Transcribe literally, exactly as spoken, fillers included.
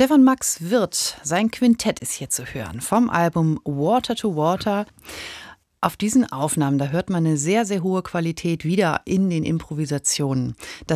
Stefan Max Wirth, sein Quintett ist hier zu hören vom Album Water to Water. Auf diesen Aufnahmen, da hört man eine sehr, sehr hohe Qualität wieder in den Improvisationen. Das